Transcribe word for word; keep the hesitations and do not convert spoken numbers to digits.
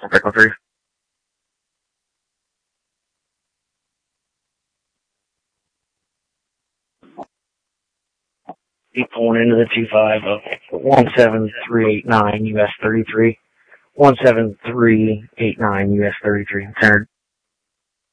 Contact one three. Keep pulling into the two five of one seven three eight nine U S thirty-three. one seven three eight nine U S thirty-three. Centered.